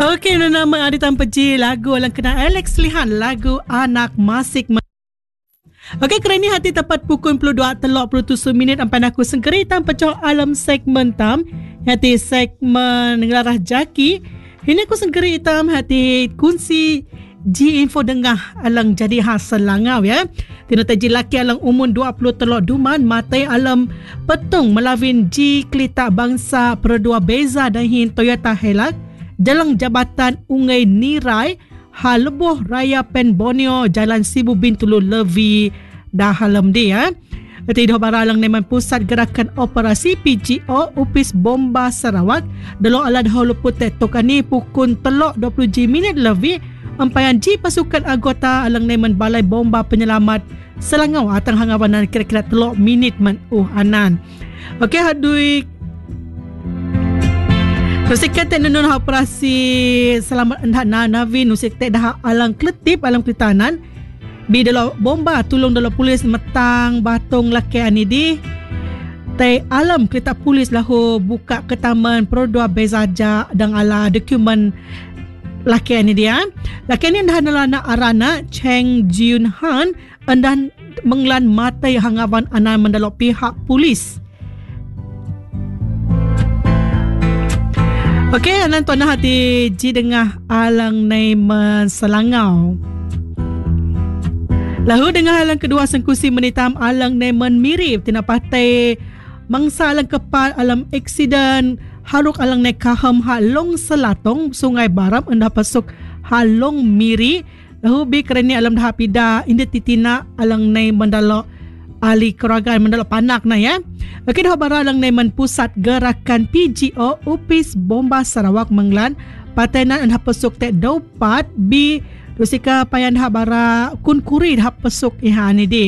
Okey, nama Adi Tanpa Ji, lagu alang kena Alex Lihan, lagu Anak Masik. Okey, kerana ni hati tepat pukul 22.37 minit ampan aku sengkeri tanpa cok alam segmen tam. Hati segmen Ngelarah Jaki. Ini aku sengkeri tam hati kunci Ji info dengah alang jadi hasil langau ya. Tina taji laki alang umur 20 telok duman matai alam petung melawin Ji Kelita Bangsa Perdua Beza dan hin Toyota Hilux dalam Jabatan Ungai Nirai Haleboh Raya Pen Borneo Jalan Sibu Bintulu Levi dah halam dia. Tidak baralang neman Pusat Gerakan Operasi PGO Upis Bomba Sarawak dalam alad holu putih tokani pukul telok 20 G minit lebih ampayan Ji pasukan anggota alang neman Balai Bomba Penyelamat Selangau atang hangawanan kira-kira telok minit man anan. Okey, hadui nusikat tak nunun operasi selamat endah na Navi nusik tak dah alang kletip alang kelitanan bi dalam bomba tulung dalam polis metang batung laki anidi tai alam kelita polis lahu buka ketaman Perdua Bezaja dan ala dokumen laki ni dia. Laki ni dah nak arana Cheng Jiun Han dan menglan matai hangawan anan mendalok pihak polis. Okey, anan tuan hati Ji dengah alang naiman Selangau. Lalu dengan alang kedua sengkusi menitam alang naiman mirip tina patai mangsa alang kepal alam eksiden haruk alang naik kaham halong selatong Sungai Baram endah pasuk halong miri. Lalu bi kerani alam dah pida indah titina alang naik mendalok ahli keragan mendalok panak na ya. Okey, dah baralang neman Pusat Gerakan PGO Upis Bomba Sarawak Menglan patenan endah pesuk tek daupat bi rusika payan dah bara kun kuri dah pesuk iha ni di.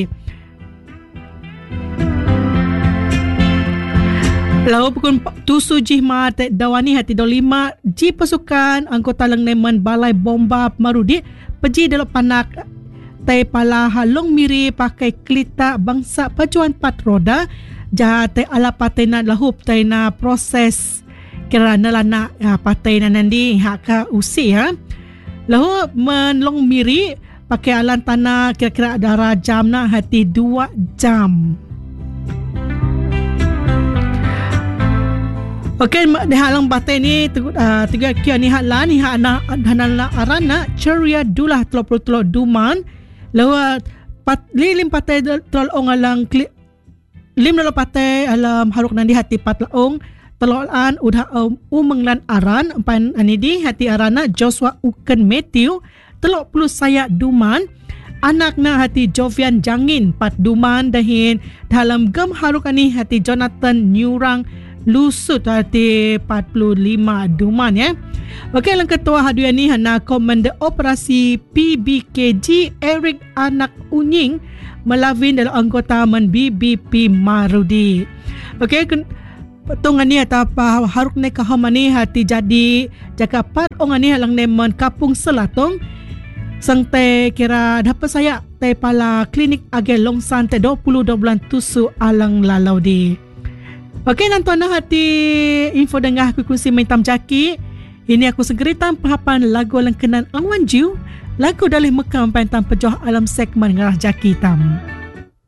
Lalu pukul 7 jihma tek dawani hati 25 Ji pasukan anggota lang neman Balai Bomba Marudi peji dalam panak tai pala halong miri pakai kelita bangsa pacuan pat roda jahat tai ala patena lahup tai na proses kerana lana patena nandi haka usi ha. Lahu menlong miri pakai alan tanah kira-kira darah jam na hati 2 jam. Okey, di halang batai ni tiga kia ni hatlah ni hak na hanala arana ceria dulah 30 duman. Lawa lilim patai tolong alang lim lalu patai alam haruk nandi hati patlaong telolan udah umenglan aran pan anidi hati arana Joshua Uken Matthew telok plus saya duman anakna hati Jovian Jangin pat duman dahin dalam gem haruk ani hati Jonathan Nurang Lusut hati 45 duman ya. Okey, lang ketua haduan ni hana Komander Operasi PBKG Eric Anak Unying melawin dalam anggota man BBP Marudi. Okey, petungan ni atapa haruk ne kahamani hati jadi jaga pat ongan ni halang neman Kapung Selatong sang te kira dapat saya te pala klinik agel longsan te 20 bulan tusu alang lalau di. Okey, nantuan hati info dengah aku kunci Mentam Jaki. Ini aku segeritan pahapan lagu alang kenan Angwan Jiu, lagu dalih Mekam pentam pejoh alam segmen Ngelarah Jaki tam.